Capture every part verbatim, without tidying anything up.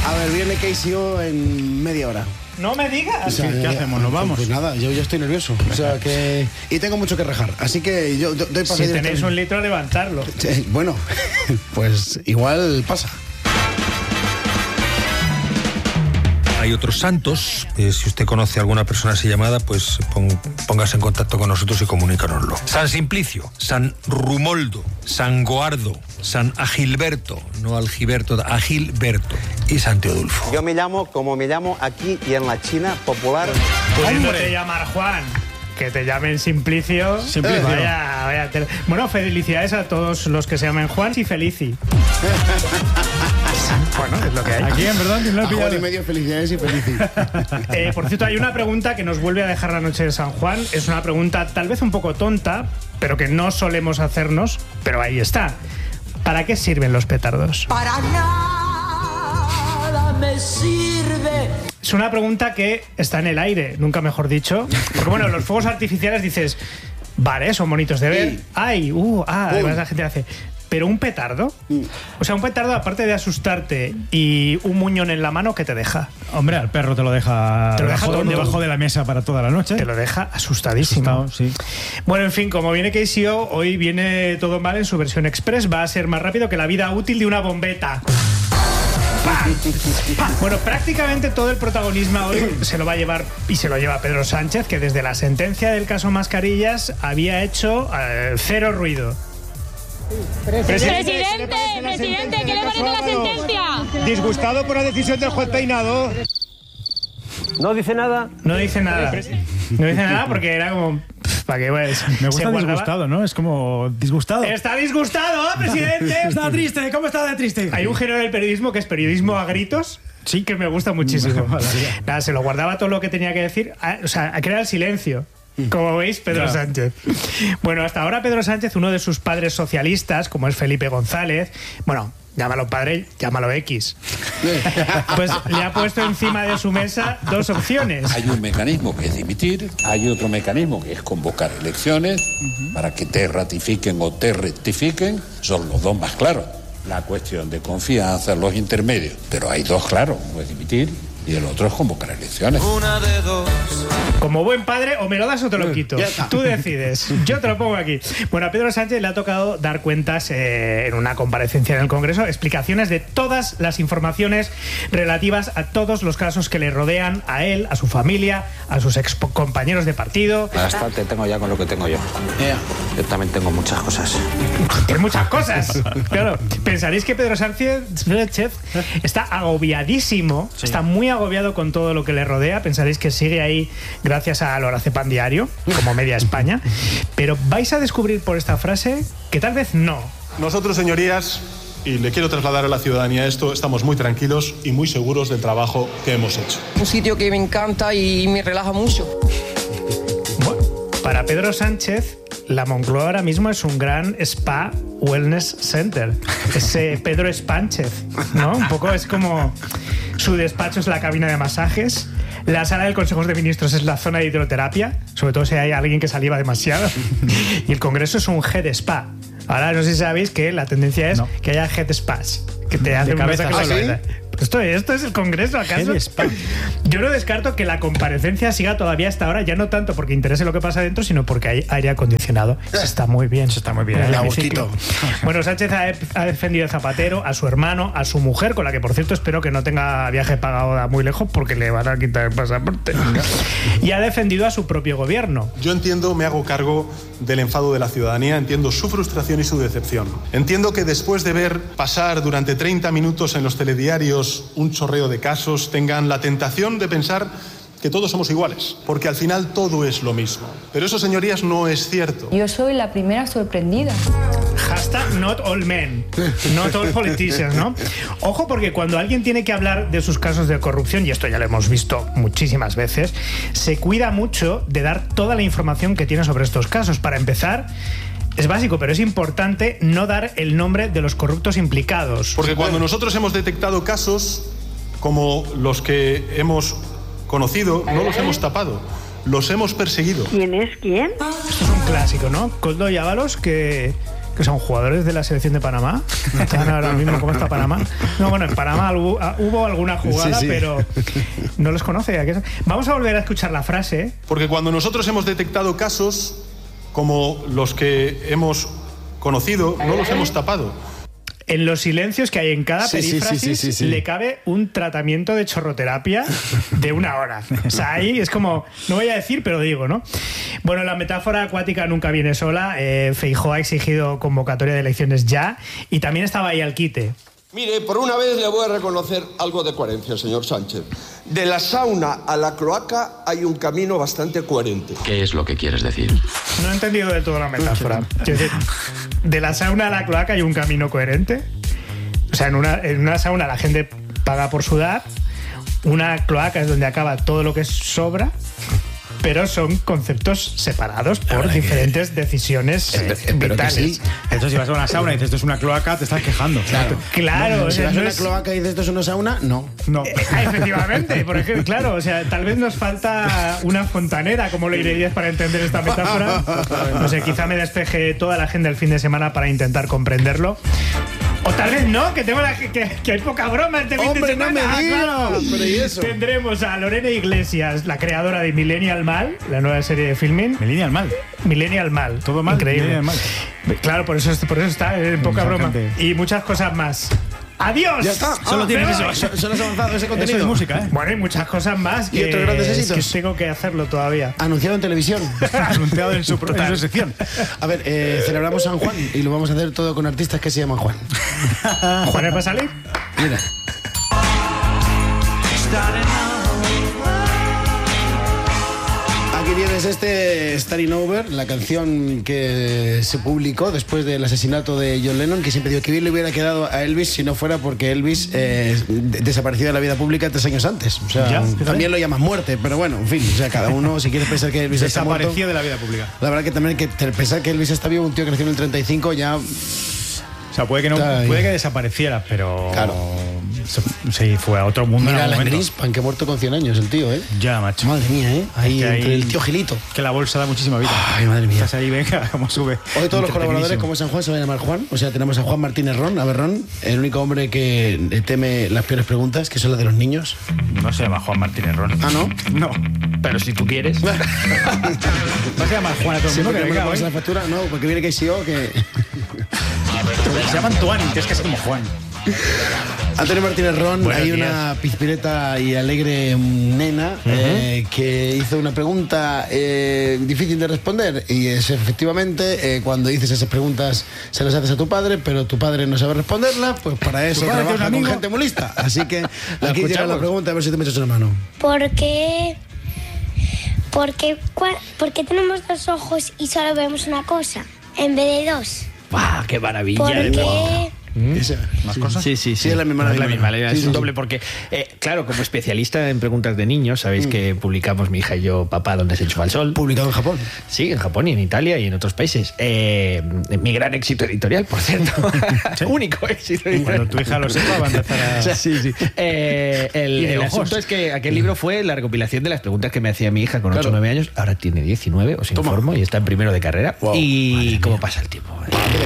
A ver, viene K C O en media hora. No me digas. O sea, ¿Qué, ¿Qué hacemos? ¿Nos vamos? Pues nada, yo, yo estoy nervioso. O sea que... Y tengo mucho que rejar. Así que yo doy paso. Si tenéis un litro, levantarlo. Bueno, pues igual pasa. Hay otros santos. Eh, si usted conoce a alguna persona así llamada, pues pon, póngase en contacto con nosotros y comunícanoslo. San Simplicio, San Rumoldo, San Goardo, San Agilberto, no Algiberto, Agilberto y San Teodulfo. Yo me llamo como me llamo aquí y en la China popular. Pudiéndote llamar Juan. Que te llamen Simplicio. Simplicio. Vaya, vaya tele... Bueno, felicidades a todos los que se llamen Juan y Felici. Bueno, es lo que hay. Aquí, en verdad, no A Juan y medio, felicidades y felicidades. Eh, por cierto, hay una pregunta que nos vuelve a dejar la noche de San Juan. Es una pregunta tal vez un poco tonta, pero que no solemos hacernos, pero ahí está. ¿Para qué sirven los petardos? Para nada me sirve. Es una pregunta que está en el aire, nunca mejor dicho. Porque bueno, los fuegos artificiales dices, vale, son bonitos de ver. Sí. Ay, uh, ah, además la gente hace. Pero un petardo, Mm. o sea, un petardo aparte de asustarte y un muñón en la mano, ¿qué te deja? Hombre, al perro te lo deja, Te lo deja debajo, todo. debajo de la mesa para toda la noche. Te lo deja asustadísimo. Asustado, sí. Bueno, en fin, como viene K C O, hoy viene todo mal en su versión express. Va a ser más rápido que la vida útil de una bombeta. ¡Pam! ¡Pam! Bueno, prácticamente todo el protagonismo hoy se lo va a llevar y se lo lleva Pedro Sánchez, que desde la sentencia del caso Mascarillas había hecho eh, cero ruido. Presidente, presidente, ¿qué le parece la sentencia? Disgustado por la decisión del juez Peinado. No dice nada. No dice nada. No dice nada porque era como... ¿Para qué? Pues, Me se gusta guardaba- disgustado, ¿no? Es como disgustado. ¡Está disgustado, presidente! Está triste, ¿cómo está de triste? Hay un género del periodismo que es periodismo a gritos. Sí, que me gusta muchísimo. Nada, se lo guardaba todo lo que tenía que decir. A, o sea, a crear el silencio. Como veis, Pedro Ya. Sánchez. Bueno, hasta ahora Pedro Sánchez, uno de sus padres socialistas, como es Felipe González, bueno, llámalo padre, llámalo X, pues le ha puesto encima de su mesa dos opciones. Hay un mecanismo que es dimitir, hay otro mecanismo que es convocar elecciones para que te ratifiquen o te rectifiquen, son los dos más claros. La cuestión de confianza, los intermedios, pero hay dos claros, uno es dimitir y el otro es convocar elecciones. Una de dos. Como buen padre, o me lo das o te lo quito. Ya está. Tú decides. Yo te lo pongo aquí. Bueno, a Pedro Sánchez le ha tocado dar cuentas eh, en una comparecencia en el Congreso, explicaciones de todas las informaciones relativas a todos los casos que le rodean a él, a su familia, a sus ex compañeros de partido. Bastante tengo ya con lo que tengo yo. Yo también tengo muchas cosas. Hay muchas cosas. Claro. Pensaréis que Pedro Sánchez está agobiadísimo, Sí. está muy agobiado con todo lo que le rodea. Pensaréis que sigue ahí gracias a Lorazepam Diario, como media España. Pero vais a descubrir por esta frase que tal vez no. Nosotros, señorías, y le quiero trasladar a la ciudadanía esto, estamos muy tranquilos y muy seguros del trabajo que hemos hecho. Un sitio que me encanta y me relaja mucho. Bueno, para Pedro Sánchez, la Moncloa ahora mismo es un gran spa wellness center. Ese Pedro Sánchez, ¿no? Un poco es como su despacho es la cabina de masajes, la sala del Consejo de Ministros es la zona de hidroterapia, sobre todo si hay alguien que saliva demasiado, y el Congreso es un head spa. Ahora no sé si sabéis que la tendencia es No. que haya head spas, que te hacen un cabeza masaje solo. solo. Esto, esto es el Congreso, ¿acaso? Head spa. Yo no descarto que la comparecencia siga todavía hasta ahora, ya no tanto porque interese lo que pasa dentro, sino porque hay aire acondicionado. Eso está muy bien. Eso está muy bien. En el Da hemiciclo. Bueno, Sánchez ha, ha defendido a Zapatero, a su hermano, a su mujer, con la que por cierto espero que no tenga viaje pagado a muy lejos porque le van a quitar el pasaporte. Y ha defendido a su propio gobierno. Yo entiendo, me hago cargo del enfado de la ciudadanía, entiendo su frustración y su decepción. Entiendo que después de ver pasar durante treinta minutos en los telediarios un chorreo de casos, tengan la tentación de pensar que todos somos iguales, porque al final todo es lo mismo. Pero eso, señorías, no es cierto. Yo soy la primera sorprendida. Hashtag not all men, not all politicians, ¿no? Ojo, porque cuando alguien tiene que hablar de sus casos de corrupción, y esto ya lo hemos visto muchísimas veces, se cuida mucho de dar toda la información que tiene sobre estos casos. Para empezar, es básico, pero es importante no dar el nombre de los corruptos implicados. Porque cuando nosotros hemos detectado casos como los que hemos conocido, no los hemos tapado, los hemos perseguido. ¿Quién es quién? Esto es un clásico, ¿no? Koldo y Ábalos, que que son jugadores de la selección de Panamá. Están ahora mismo, ¿cómo está Panamá? No, bueno, en Panamá hubo, hubo alguna jugada, sí, sí. pero no los conoce. ¿A qué? Vamos a volver a escuchar la frase. Porque cuando nosotros hemos detectado casos como los que hemos conocido, no los hemos tapado. En los silencios que hay en cada sí, perífrasis sí, sí, sí, sí, sí. le cabe un tratamiento de chorroterapia de una hora. O sea, ahí es como, no voy a decir, pero digo, ¿no? Bueno, la metáfora acuática nunca viene sola. Eh, Feijóo ha exigido convocatoria de elecciones ya y también estaba ahí al quite. Mire, por una vez le voy a reconocer algo de coherencia, señor Sánchez. De la sauna a la cloaca hay un camino bastante coherente. ¿Qué es lo que quieres decir? No he entendido del todo la metáfora. Quiero decir, de la sauna a la cloaca hay un camino coherente. O sea, en una, en una sauna la gente paga por sudar. Una cloaca es donde acaba todo lo que sobra. Pero son conceptos separados por diferentes que... decisiones eh, vitales. Sí. Entonces, si vas a una sauna y dices esto es una cloaca, te estás quejando. Claro, claro. No, si vas no a una es... cloaca y dices esto es una sauna, no. No. Eh, efectivamente, por ejemplo, claro, o sea, tal vez nos falta una fontanera, como le dirías para entender esta metáfora. No sé, quizá me despeje toda la agenda el fin de semana para intentar comprenderlo. O tal vez no, que tengo la, que, que hay poca broma este fin de semana. No me digas, claro. Pero ¿y eso? Tendremos a Lorena Iglesias, la creadora de Millennial Mal, la nueva serie de filming. Millennial Mal. Millennial Mal. Todo mal. Increíble. Mal. Claro, por eso, por eso está en poca broma. Y muchas cosas más. ¡Adiós! Ya está. Solo ah, tienes eso. Solo has avanzado ese contenido. Eso es música, ¿eh? Bueno, hay muchas cosas más que, ¿Y otros grandes éxitos? que tengo que hacerlo todavía. Anunciado en televisión. Anunciado en su, en su sección. A ver, eh, celebramos San Juan y lo vamos a hacer todo con artistas que se llaman Juan. ¿Juan va a salir? Mira. Aquí tienes este Starting Over, la canción que se publicó después del asesinato de John Lennon, que siempre digo que bien le hubiera quedado a Elvis si no fuera porque Elvis eh, desapareció de la vida pública tres años antes. O sea, ¿ya? También lo llaman muerte, pero bueno, en fin, o sea, cada uno, si quieres pensar que Elvis está muerto, desapareció de la vida pública. La verdad que también hay que pensar que Elvis está vivo, un tío que nació en el treinta y cinco ya... O sea, puede que, no, puede que desapareciera, pero... Claro. Sí, fue a otro mundo. Mira, en Alan Greenspan, que ha muerto con cien años el tío, ¿eh? Ya, macho. Madre mía, ¿eh? Ahí, es que entre ahí, el tío Gilito. Que la bolsa da muchísima vida. Ay, madre mía. Estás ahí, venga, cómo sube. Hoy todos los colaboradores, como San Juan, se van a llamar Juan. O sea, tenemos a Juan Martínez Ron, a ver, Ron, el único hombre que teme las peores preguntas, que son las de los niños. No se llama Juan Martínez Ron. ¿Ah, no? No. Pero si tú quieres. ¿No se llama Juan a todo el Sí, mundo? porque Que me venga, la factura, no, porque viene K C O que... Se llaman Tuani, que es casi como Juan. Antonio Martínez Ron, Buenos hay días. una pizpireta y alegre nena uh-huh. eh, que hizo una pregunta eh, difícil de responder y es efectivamente eh, cuando dices esas preguntas se las haces a tu padre, pero tu padre no sabe responderla, pues para eso trabaja con gente muy lista. Así que aquí llega la pregunta, a ver si te me echas una mano. ¿Por qué? ¿Por qué, ¿Por qué tenemos dos ojos y solo vemos una cosa en vez de dos? ¡Wow! ¡Qué maravilla! ¿Por qué? Wow. ¿Mm? ¿Más sí, cosas? Sí, sí, sí. Sí, es la misma. No es la misma, sí, es sí, un sí. doble porque, eh, claro, como especialista en preguntas de niños, sabéis mm. que publicamos mi hija y yo, Papá, ¿dónde se enchufa el sol? Publicado en Japón. Sí, en Japón y en Italia y en otros países. Eh, mi gran éxito editorial, por cierto. ¿Sí? Único éxito editorial. Cuando tu hija lo sepa, va a empezar a... O sea, sí, sí. Eh, el el asunto es que aquel libro fue la recopilación de las preguntas que me hacía mi hija con ocho o nueve años. Ahora tiene diecinueve, os informo, y está en primero de carrera. Wow. Y cómo pasa el tiempo.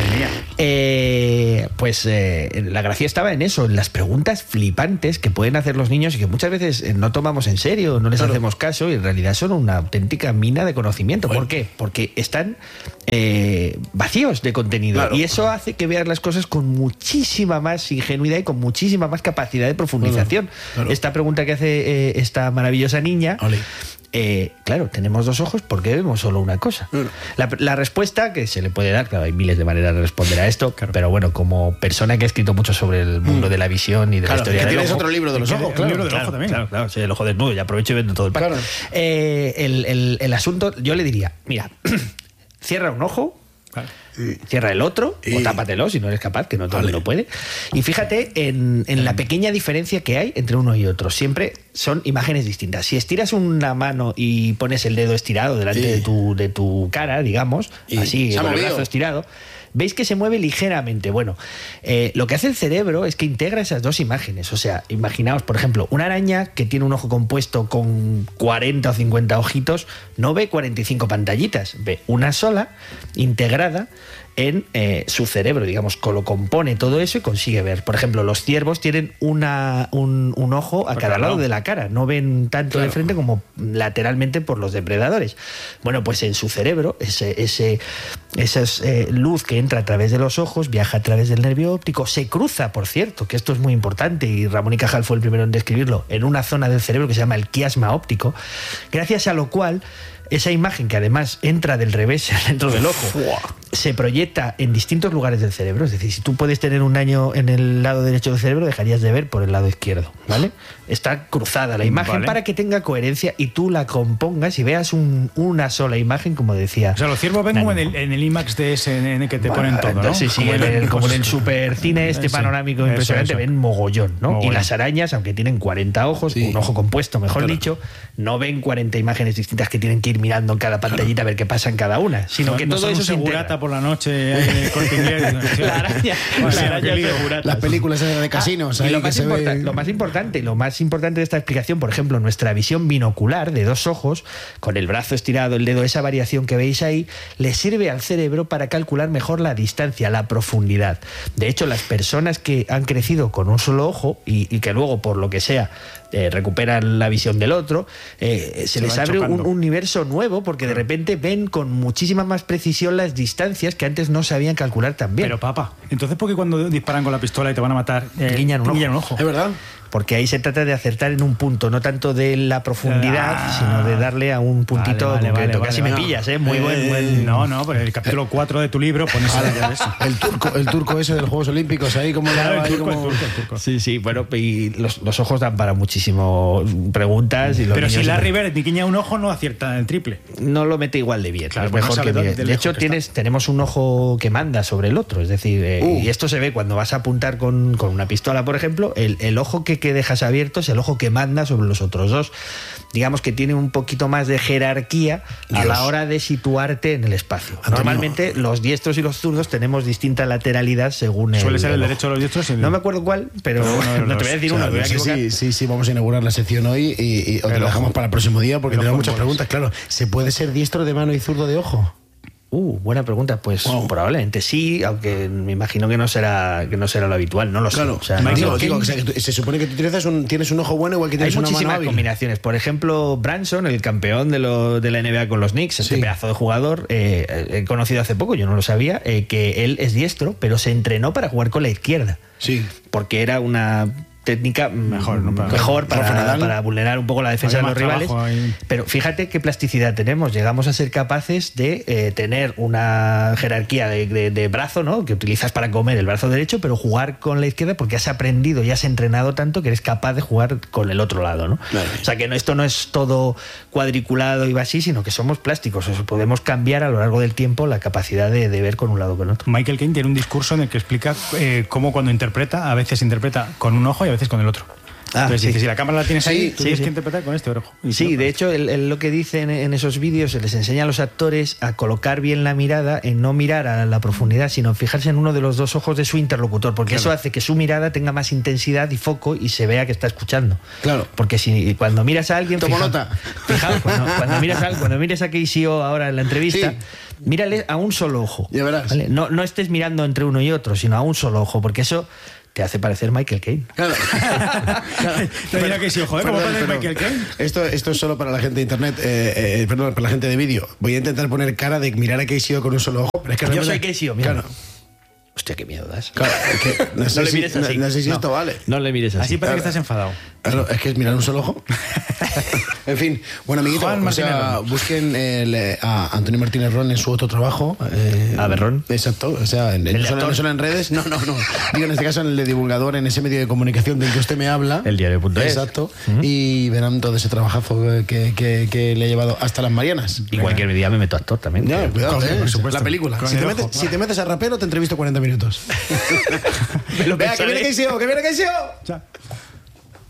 Eh, pues eh, la gracia estaba en eso, en las preguntas flipantes que pueden hacer los niños y que muchas veces eh, no tomamos en serio, no les claro. hacemos caso y en realidad son una auténtica mina de conocimiento. Bueno. ¿Por qué? Porque están eh, vacíos de contenido claro. y eso hace que veas las cosas con muchísima más ingenuidad y con muchísima más capacidad de profundización. Claro. Claro. Esta pregunta que hace eh, esta maravillosa niña... Olé. Eh, claro, tenemos dos ojos porque vemos solo una cosa. Mm. La, la respuesta que se le puede dar, claro, hay miles de maneras de responder a esto, claro. pero bueno, como persona que ha escrito mucho sobre el mundo mm. de la visión y de claro, la historia que del tienes ojo, otro libro de los ojos, claro. libro del claro, ojo también. Claro, claro, sí, el ojo desnudo, y aprovecho y vendo todo el pack. Claro. Eh, el, el, el asunto, yo le diría, mira, cierra un ojo. Claro. Sí. Cierra el otro y... o tápatelo si no eres capaz, que no todo el mundo puede. Y fíjate en, en la pequeña diferencia que hay entre uno y otro. Siempre son imágenes distintas. Si estiras una mano y pones el dedo estirado delante y... de, tu, de tu cara, digamos, y... así, con el brazo estirado, veis que se mueve ligeramente. Bueno, eh, lo que hace el cerebro es que integra esas dos imágenes. O sea, imaginaos, por ejemplo, una araña que tiene un ojo compuesto con cuarenta o cincuenta ojitos, no ve cuarenta y cinco pantallitas, ve una sola, integrada, en eh, su cerebro, digamos, lo compone todo eso y consigue ver. Por ejemplo, los ciervos tienen una, un, un ojo a cada lado de la cara, no ven tanto claro. de frente como lateralmente por los depredadores. Bueno, pues en su cerebro, ese, ese, esa eh, luz que entra a través de los ojos viaja a través del nervio óptico, se cruza, por cierto, que esto es muy importante y Ramón y Cajal fue el primero en describirlo, en una zona del cerebro que se llama el quiasma óptico, gracias a lo cual esa imagen, que además entra del revés dentro del ojo, se proyecta en distintos lugares del cerebro. Es decir, si tú puedes tener un daño en el lado derecho del cerebro, dejarías de ver por el lado izquierdo, ¿vale? Está cruzada la imagen vale. para que tenga coherencia y tú la compongas y veas un, una sola imagen, como decía. O sea, los ciervos ven como en el, en el IMAX de ese en el que te bueno, ponen todo, ¿no? Sí, sí, como en el, como en el supercine este sí, panorámico impresionante, eso, eso. ven mogollón, ¿no? Mogollón. Y las arañas, aunque tienen cuarenta ojos, sí. un ojo compuesto, mejor claro. dicho, no ven cuarenta imágenes distintas que tienen que ir mirando en cada pantallita a ver qué pasa en cada una, sino no, que no todo eso se segurata por la noche en el Corte Inglés. La araña, bueno, la araña las películas de casinos. Ah, ahí y lo, más se importa, ve... lo más importante, lo más importante de esta explicación, por ejemplo, nuestra visión binocular de dos ojos, con el brazo estirado, el dedo, esa variación que veis ahí, le sirve al cerebro para calcular mejor la distancia, la profundidad. De hecho, las personas que han crecido con un solo ojo y, y que luego, por lo que sea, Eh, recuperan la visión del otro, eh, se, se les abre un, un universo nuevo porque de repente ven con muchísima más precisión las distancias que antes no sabían calcular tan bien. Pero papá, entonces ¿por qué cuando disparan con la pistola y te van a matar eh, guiñan un ojo? Guiñan un ojo? ¿Es verdad? Porque ahí se trata de acertar en un punto, no tanto de la profundidad, ah, sino de darle a un puntito vale, vale, concreto. Vale, Casi vale, me vale. pillas, ¿eh? Muy eh, buen, buen... No, no, pero el capítulo cuatro de tu libro pones a eso. El turco, el turco ese de los Juegos Olímpicos, ahí como... Claro, el turco, como... el turco, el turco. Sí, sí, bueno, y los, los ojos dan para muchísimo preguntas. Y los pero si Larry siempre... Bird ni guiña un ojo, no acierta el triple. No lo mete igual de bien, claro, es mejor no que bien. De, de hecho, tienes, tenemos un ojo que manda sobre el otro, es decir, eh, uh. y esto se ve cuando vas a apuntar con, con una pistola, por ejemplo, el, el ojo que, que dejas abierto es el ojo que manda sobre los otros dos. Digamos que tiene un poquito más de jerarquía Dios. a la hora de situarte en el espacio. Antonio. Normalmente los diestros y los zurdos tenemos distinta lateralidad según el... Suele ser el, el derecho de los diestros y el... No me acuerdo cuál, pero bueno, no te voy a decir o sea, uno. Sí, sí, sí, sí, vamos a inaugurar la sección hoy y, y o te lo dejamos para el próximo día porque tenemos muchas preguntas. Claro, ¿se puede ser diestro de mano y zurdo de ojo? Uh, buena pregunta. Pues wow. probablemente sí, aunque me imagino que no será que no será lo habitual, no lo claro. sé. O sea, no, no, digo, no, digo, o sea, que tú, se supone que tú tienes un, tienes un ojo bueno igual que tienes una mano hábil. Hay muchísimas combinaciones. Por ejemplo, Branson, el campeón de, lo, de la N B A con los Knicks, este sí. pedazo de jugador, eh, he conocido hace poco, yo no lo sabía, eh, que él es diestro, pero se entrenó para jugar con la izquierda. Sí. Porque era una... técnica mejor, ¿no? para, mejor para, para vulnerar un poco la defensa de los rivales. Ahí. Pero fíjate qué plasticidad tenemos. Llegamos a ser capaces de eh, tener una jerarquía de, de, de brazo, ¿no? Que utilizas para comer el brazo derecho, pero jugar con la izquierda porque has aprendido y has entrenado tanto que eres capaz de jugar con el otro lado, ¿no? Vale. O sea que no, esto no es todo cuadriculado y así, sino que somos plásticos. O sea, podemos cambiar a lo largo del tiempo la capacidad de, de ver con un lado o con otro. Michael Caine tiene un discurso en el que explica eh, cómo cuando interpreta, a veces interpreta con un ojo y a veces con el otro. Ah, Entonces, sí. dice, si la cámara la tienes ahí, sí, tú sí, tienes sí. que interpretar con este ojo. Sí, de hecho, él, él lo que dice en, en esos vídeos, les enseña a los actores a colocar bien la mirada, en no mirar a la profundidad, sino fijarse en uno de los dos ojos de su interlocutor, porque claro. eso hace que su mirada tenga más intensidad y foco y se vea que está escuchando. Claro. Porque si cuando miras a alguien... Tomo fija, nota. Fijaos, cuando, cuando, miras a, cuando mires a K C O ahora en la entrevista... Sí. Mírale a un solo ojo. Ya verás. ¿Vale? No, no estés mirando entre uno y otro, sino a un solo ojo, porque eso te hace parecer Michael Caine. Claro. claro. Te dirá que sí, ojo, ¿eh? ¿Cómo parece Michael Caine? Esto, esto es solo para la gente de internet, eh, eh, perdón, para la gente de vídeo. Voy a intentar poner cara de mirar a Casey con un solo ojo. Pero es que Yo realmente... soy Casey, mira. Claro. Hostia, qué miedo das. Claro, es que no, sé no le si, mires así. No, no sé si no, esto vale. No le mires así. Así parece claro. que estás enfadado. Claro, es que es mirar un solo ojo. En fin, bueno, amiguito, Juan o sea, busquen el, a Antonio Martínez Ron en su otro trabajo. Eh, a ver, Ron. Exacto, o sea, en, no, solo, no solo en redes, no, no, no. Digo, en este caso en el de divulgador, en ese medio de comunicación del que usted me habla. El diario punto es. Exacto. Uh-huh. Y verán todo ese trabajazo que, que, que le ha llevado hasta las Marianas. Y cualquier día me meto actor también. Ya, cuidado, Con, eh, por supuesto. La película. Si te, metes, si te metes a rapero, te entrevisto cuarenta minutos. Me lo Venga, que viene Casey, que viene Casey. Chao.